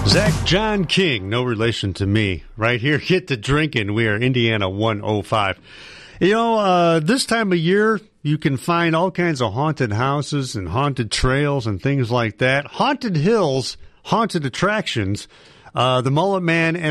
Zach John King, no relation to me. Right here, Get to Drinking. We are Indiana 105. You know, this time of year, you can find all kinds of haunted houses and haunted trails and things like that. Haunted hills, haunted attractions. The Mullet Man